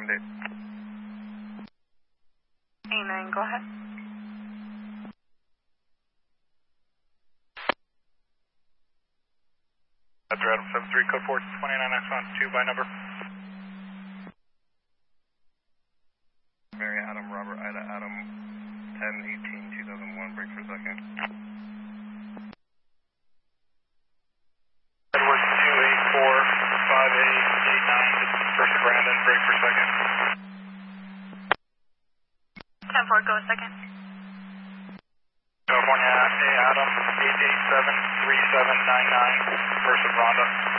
and date. 89, go ahead. After Adam 73, code 429X12 by number. Mary Adam, Robert, Ida, Adam, 10-18-2001, break for a second. Edward 284-5889, first Brandon, break for a second. 10-4, go a second. California, A Adam, 887-3799, first of Rhonda.